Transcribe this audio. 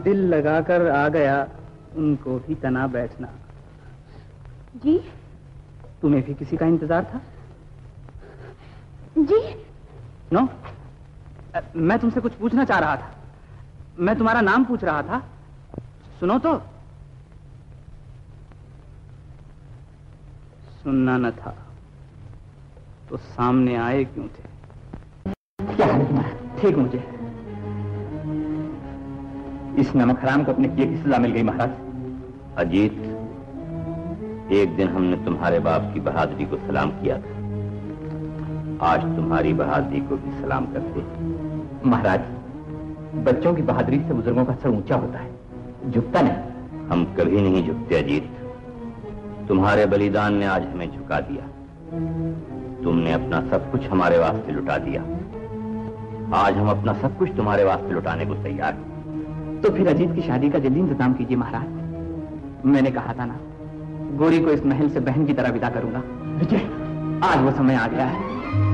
दिल लगाकर आ गया, उनको भी तना बैठना। जी? तुम्हें भी किसी का इंतजार था? जी? नो, मैं तुमसे कुछ पूछना चाह रहा था। मैं तुम्हारा नाम पूछ रहा था। सुनो तो। सुनना न था तो सामने आए क्यों थे? क्या हाल है तुम्हारा? ठीक मुझे इस नमक हराम को अपने किए की सजा मिल गई महाराज। अजीत, एक दिन हमने तुम्हारे बाप की बहादुरी को सलाम किया था, आज तुम्हारी बहादुरी को भी सलाम करते हैं। महाराज, बच्चों की बहादुरी से बुजुर्गों का सर ऊंचा होता है, झुकता नहीं। हम कभी नहीं झुकते अजीत। तुम्हारे बलिदान ने आज हमें झुका दिया। तुमने अपना सब कुछ हमारे वास्ते लुटा दिया, आज हम अपना सब कुछ तुम्हारे वास्ते लुटाने को तैयार हैं। तो फिर अजीत की शादी का जल्दी इंतजाम कीजिए महाराज। मैंने कहा था ना, गोरी को इस महल से बहन की तरह विदा करूंगा। विजय, आज वो समय आ गया है।